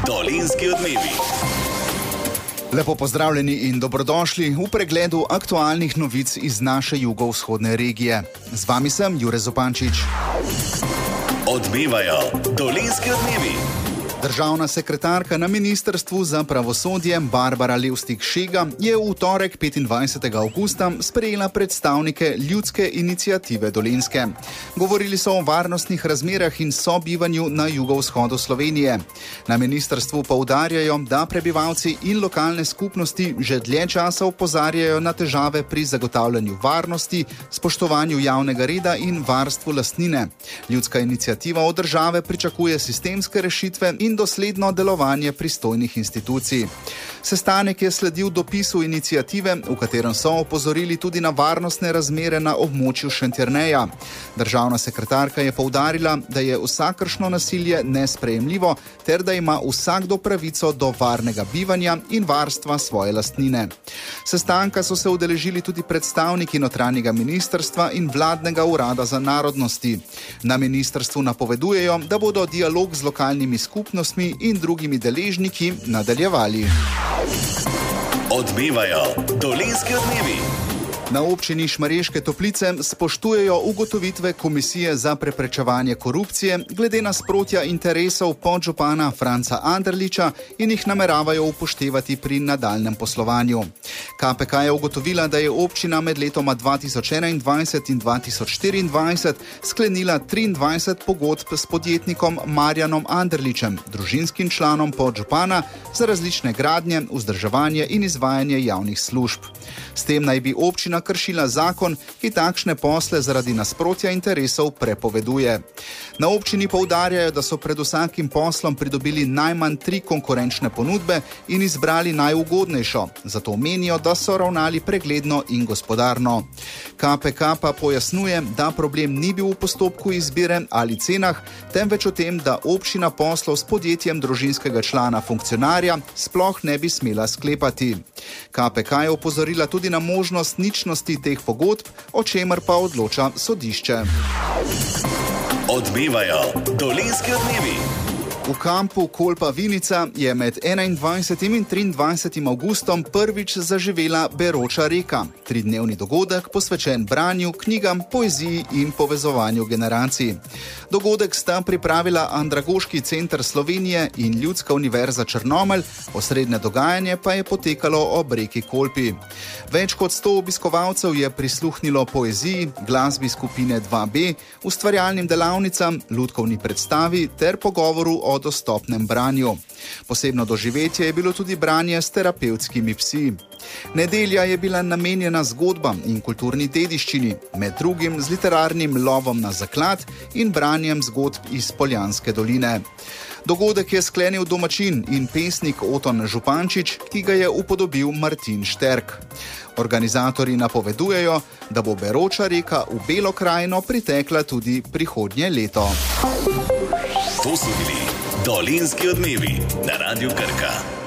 Dolenjski odmevi. Lepo pozdravljeni in dobrodošli v pregledu aktualnih novic iz naše jugovzhodne regije. Z vami sem Jure Zupančič. Odmevajo Dolenjski odmevi. Državna sekretarka na Ministrstvu za pravosodje Barbara Levstik-Šega je v torek 25. avgusta sprejela predstavnike Ljudske iniciative Dolenjske. Govorili so o varnostnih razmerah in sobivanju na jugovzhodu Slovenije. Na ministrstvu poudarjajo, da prebivalci in lokalne skupnosti že dlje časa opozarjajo na težave pri zagotavljanju varnosti, spoštovanju javnega reda in varstvu lastnine. Ljudska iniciativa od države pričakuje sistemske rešitve in dosledno delovanje pristojnih institucij. Sestanek je sledil dopisu iniciative, v katerem so opozorili tudi na varnostne razmere na območju Šentjerneja. Državna sekretarka je poudarila, da je vsakršno nasilje nesprejemljivo ter da ima vsakdo pravico do varnega bivanja in varstva svoje lastnine. Sestanka so se udeležili tudi predstavniki notranjega ministrstva in vladnega urada za narodnosti. Na ministrstvu napovedujejo, da bodo dialog z lokalnimi skupnostmi in drugimi deležniki nadaljevali. Odmevajo Dolenjski odmevi. Na občini Šmarješke Toplice spoštujejo ugotovitve Komisije za preprečevanje korupcije glede nasprotja interesov podžupana Franca Anderliča in jih nameravajo upoštevati pri nadaljnjem poslovanju. KPK je ugotovila, da je občina med letoma 2021 in 2024 sklenila 23 pogodb s podjetnikom Marjanom Anderličem, družinskim članom podžupana, za različne gradnje, vzdrževanje in izvajanje javnih služb. S tem naj bi občina kršila zakon, ki takšne posle zaradi nasprotja interesov prepoveduje. Na občini poudarjajo, da so pred vsakim poslom pridobili najmanj 3 konkurenčne ponudbe in izbrali najugodnejšo, zato menijo, da so ravnali pregledno in gospodarno. KPK pa pojasnjuje, da problem ni bil v postopku izbire ali cenah, temveč o tem, da občina poslov s podjetjem družinskega člana funkcionarja sploh ne bi smela sklepati. KPK je opozorila tudi na možnost ničnosti teh pogodb, o čemer pa odloča sodišče. Odmevajo Dolenjski odmevi. V kampu Kolpa Vinica je med 21. in 23. avgustom prvič zaživela Beroča reka, 3-dnevni dogodek posvečen branju, knjigam, poeziji in povezovanju generacij. Dogodek sta pripravila Andragoški center Slovenije in Ljudska univerza Črnomelj, osrednje dogajanje pa je potekalo ob reki Kolpi. Več kot 100 obiskovalcev je prisluhnilo poeziji, glasbi skupine 2B, ustvarjalnim delavnicam, lutkovni predstavi ter pogovoru o dostopnem branju. Posebno doživetje je bilo tudi branje s terapevtskimi psi. Nedelja je bila namenjena zgodbam in kulturni dediščini, med drugim z literarnim lovom na zaklad in branjem zgodb iz Poljanske doline. Dogodek je sklenil domačin in pesnik Oton Župančič, ki ga je upodobil Martin Šterk. Organizatorji napovedujejo, da bo Beroča reka v Belo krajino pritekla tudi prihodnje leto. To so bili Dolenjski odmevi na Radiu Krka.